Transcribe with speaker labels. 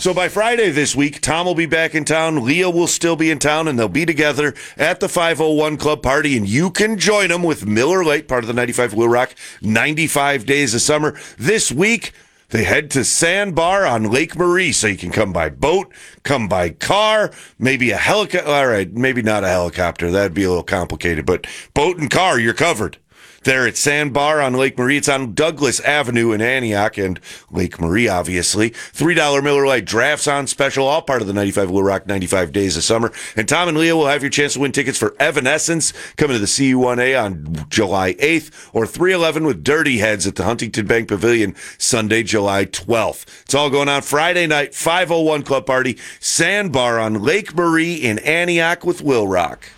Speaker 1: So by Friday this week, Tom will be back in town, Leah will still be in town, and they'll be together at the 501 Club Party, and you can join them with Miller Lite, part of the 95 Wheel Rock 95 Days of Summer. This week, they head to Sandbar on Lake Marie, so you can come by boat, come by car, maybe a helicopter. All right, maybe not a helicopter. That'd be a little complicated, but boat and car, you're covered. There at Sandbar on Lake Marie. It's on Douglas Avenue in Antioch and Lake Marie, obviously. $3 Miller Lite drafts on special, all part of the 95 Wheel Rock 95 Days of Summer. And Tom and Leah will have your chance to win tickets for Evanescence coming to the CU1A on July 8th, or 311 with Dirty Heads at the Huntington Bank Pavilion Sunday, July 12th. It's all going on Friday night, 501 Club Party, Sandbar on Lake Marie in Antioch with Wheel Rock.